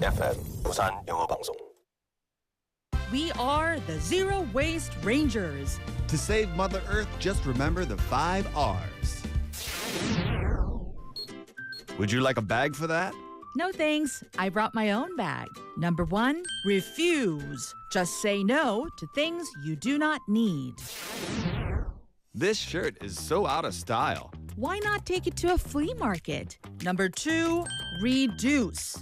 FM 釜山영어 방송. We are the Zero Waste Rangers. To save Mother Earth, just remember the 5 R's. Would you like a bag for that? No thanks. I brought my own bag. Number 1, refuse. Just say no to things you do not need. This shirt is so out of style. Why not take it to a flea market? Number 2, reduce.